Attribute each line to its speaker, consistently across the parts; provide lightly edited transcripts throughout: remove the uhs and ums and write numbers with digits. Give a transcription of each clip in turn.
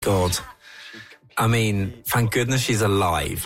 Speaker 1: God. I mean, thank goodness she's alive.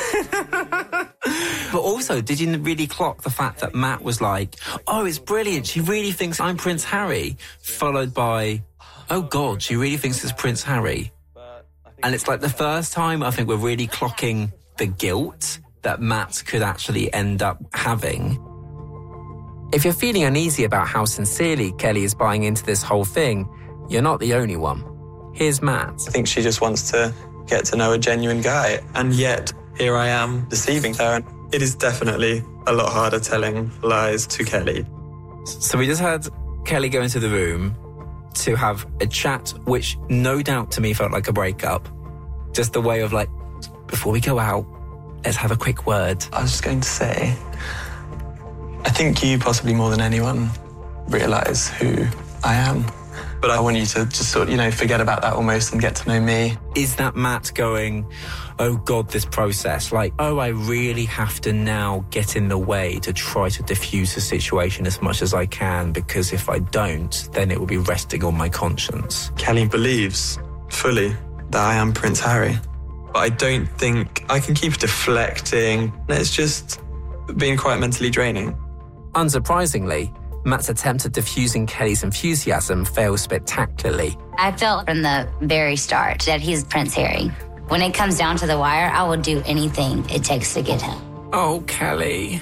Speaker 1: But also, did you really clock the fact that Matt was like, oh, it's brilliant, she really thinks I'm Prince Harry, followed by, oh God, she really thinks it's Prince Harry. And it's like the first time I think we're really clocking the guilt that Matt could actually end up having. If you're feeling uneasy about how sincerely Kelly is buying into this whole thing, you're not the only one. Here's Matt.
Speaker 2: I think she just wants to get to know a genuine guy, and yet here I am deceiving her. It is definitely a lot harder telling lies to Kelly.
Speaker 1: So we just had Kelly go into the room to have a chat, which no doubt to me felt like a breakup. Just the way of like, before we go out, let's have a quick word.
Speaker 2: I was just going to say, I think you possibly more than anyone realise who I am. But I want you to just sort of, forget about that almost and get to know me.
Speaker 1: Is that Matt going, oh God, this process, like, oh, I really have to now get in the way to try to diffuse the situation as much as I can, because if I don't, then it will be resting on my conscience.
Speaker 2: Kelly believes fully that I am Prince Harry. But I don't think I can keep deflecting. It's just been quite mentally draining.
Speaker 1: Unsurprisingly, Matt's attempt at diffusing Kelly's enthusiasm fails spectacularly.
Speaker 3: I felt from the very start that he's Prince Harry. When it comes down to the wire, I will do anything it takes to get him.
Speaker 1: Oh, Kelly.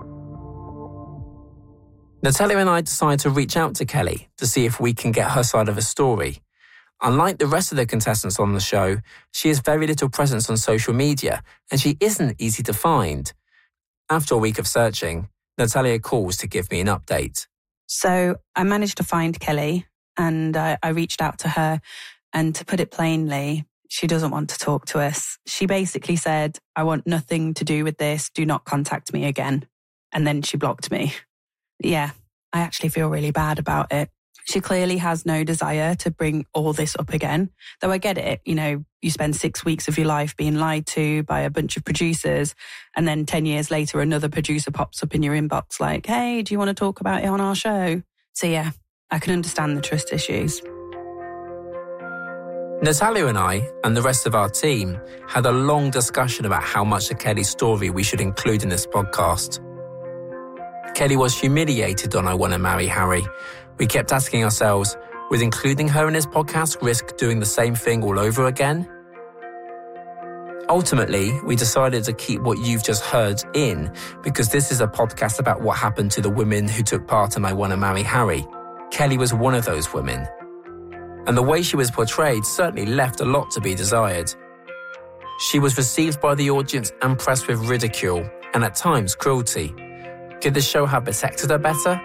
Speaker 1: Natalia and I decide to reach out to Kelly to see if we can get her side of the story. Unlike the rest of the contestants on the show, she has very little presence on social media, and she isn't easy to find. After a week of searching, Natalia calls to give me an update.
Speaker 4: So I managed to find Kelly, and I reached out to her, and to put it plainly, she doesn't want to talk to us. She basically said, I want nothing to do with this. Do not contact me again. And then she blocked me. Yeah, I actually feel really bad about it. She clearly has no desire to bring all this up again. Though I get it, you spend 6 weeks of your life being lied to by a bunch of producers, and then 10 years later, another producer pops up in your inbox like, hey, do you want to talk about it on our show? So yeah, I can understand the trust issues.
Speaker 1: Natalia and I, and the rest of our team, had a long discussion about how much of Kelly's story we should include in this podcast. Kelly was humiliated on I Want to Marry Harry. We kept asking ourselves, would including her in this podcast risk doing the same thing all over again? Ultimately, we decided to keep what you've just heard in, because this is a podcast about what happened to the women who took part in I Want to Marry Harry. Kelly was one of those women. And the way she was portrayed certainly left a lot to be desired. She was received by the audience and press with ridicule, and at times cruelty. Could the show have protected her better?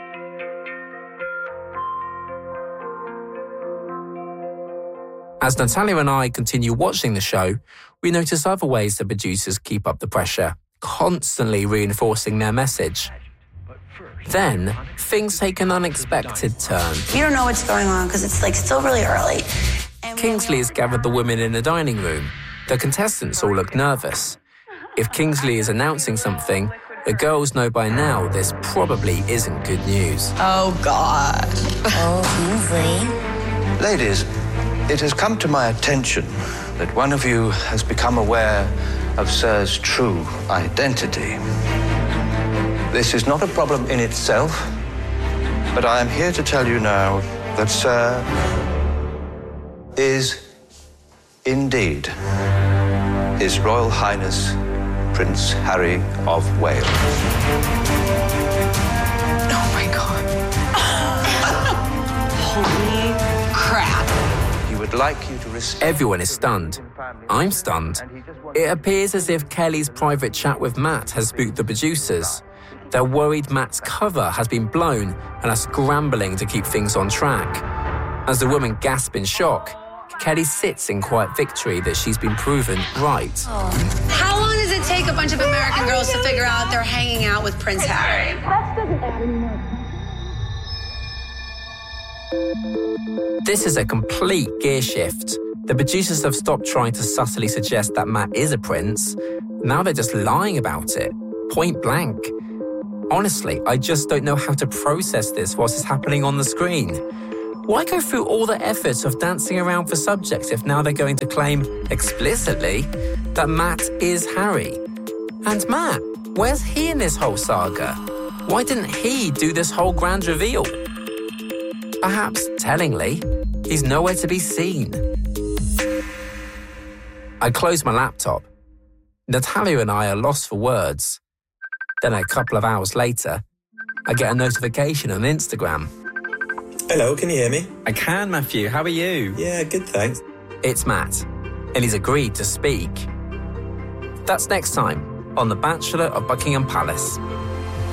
Speaker 1: As Natalia and I continue watching the show, we notice other ways the producers keep up the pressure, constantly reinforcing their message. Then, things take an unexpected turn.
Speaker 5: You don't know what's going on because it's still really early.
Speaker 1: Kingsley has gathered the women in the dining room. The contestants all look nervous. If Kingsley is announcing something, the girls know by now this probably isn't good news.
Speaker 5: Oh, God.
Speaker 3: Oh, Kingsley.
Speaker 6: Ladies, it has come to my attention that one of you has become aware of Sir's true identity. This is not a problem in itself, but I am here to tell you now that Sir is indeed His Royal Highness Prince Harry of Wales.
Speaker 5: Oh, my God. Holy crap.
Speaker 6: He would like you to respect...
Speaker 1: Everyone is stunned. I'm stunned. It appears as if Kelly's private chat with Matt has spooked the producers. They're worried Matt's cover has been blown and are scrambling to keep things on track. As the women gasp in shock, Kelly sits in quiet victory that she's been proven right.
Speaker 7: How long does it take a bunch of American girls to figure out they're hanging out with Prince Harry?
Speaker 1: This is a complete gear shift. The producers have stopped trying to subtly suggest that Matt is a prince. Now they're just lying about it, point blank. Honestly, I just don't know how to process this whilst it's happening on the screen. Why go through all the effort of dancing around for subjects if now they're going to claim explicitly that Matt is Harry? And Matt, where's he in this whole saga? Why didn't he do this whole grand reveal? Perhaps, tellingly, he's nowhere to be seen. I close my laptop. Natalia and I are lost for words. Then a couple of hours later, I get a notification on Instagram.
Speaker 8: Hello, can you hear me?
Speaker 1: I can, Matthew. How are you?
Speaker 8: Yeah, good, thanks.
Speaker 1: It's Matt, and he's agreed to speak. That's next time on The Bachelor of Buckingham Palace.